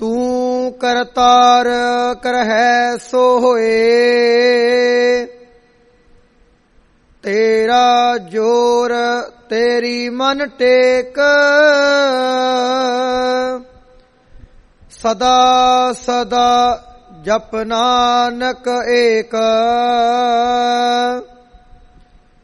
ਤੂੰ ਕਰਤਾਰ ਕਰਹਿ ਸੋ ਹੋਏ। ਤੇਰਾ ਜੋਰ ਤੇਰੀ ਮਨ ਟੇਕ, ਸਦਾ ਸਦਾ ਜਪ ਨਾਨਕ ਏਕ।